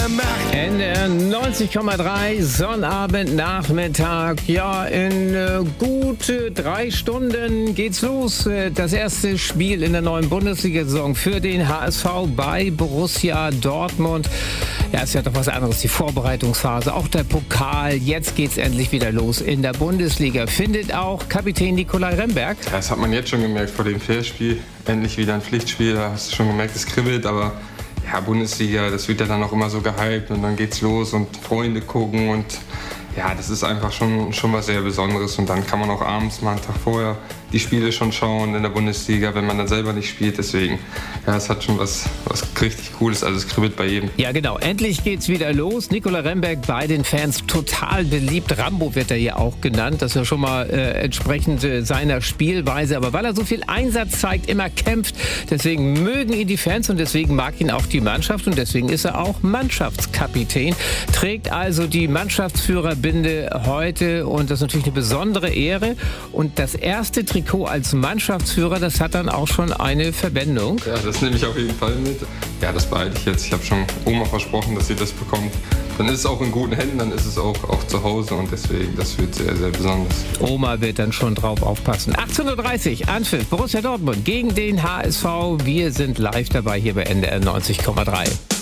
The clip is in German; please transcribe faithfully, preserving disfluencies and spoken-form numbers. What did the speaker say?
N D R neunzig Komma drei, Sonnabend, Nachmittag. Ja, in äh, gut äh, drei Stunden geht's los. Äh, das erste Spiel in der neuen Bundesliga-Saison für den H S V bei Borussia Dortmund. Ja, ist ja doch was anderes, die Vorbereitungsphase, auch der Pokal. Jetzt geht's endlich wieder los in der Bundesliga. Findet auch Kapitän Nicolai Remberg. Ja, das hat man jetzt schon gemerkt vor dem Fairspiel. Endlich wieder ein Pflichtspiel, da hast du schon gemerkt, es kribbelt, aber ja, Bundesliga, das wird ja dann auch immer so gehypt und dann geht's los und Freunde gucken und ja, das ist einfach schon, schon was sehr Besonderes und dann kann man auch abends mal einen Tag vorher die Spiele schon schauen in der Bundesliga, wenn man dann selber nicht spielt, deswegen, ja, es hat schon was, was richtig Cooles, also es kribbelt bei jedem. Ja genau, endlich geht's wieder los. Nicolai Remberg bei den Fans total beliebt, Rambo wird er hier auch genannt, das ist ja schon mal äh, entsprechend äh, seiner Spielweise, aber weil er so viel Einsatz zeigt, immer kämpft, deswegen mögen ihn die Fans und deswegen mag ihn auch die Mannschaft und deswegen ist er auch Mannschaftskapitän, trägt also die Mannschaftsführerbinde heute und das ist natürlich eine besondere Ehre und das erste Trikot als Mannschaftsführer, das hat dann auch schon eine Verwendung. Ja, das nehme ich auf jeden Fall mit. Ja, das behalte ich jetzt. Ich habe schon Oma versprochen, dass sie das bekommt. Dann ist es auch in guten Händen, dann ist es auch, auch zu Hause und deswegen, das wird sehr, sehr besonders. Oma wird dann schon drauf aufpassen. achtzehn Uhr dreißig, Anpfiff, Borussia Dortmund gegen den H S V. Wir sind live dabei hier bei N D R neunzig Komma drei.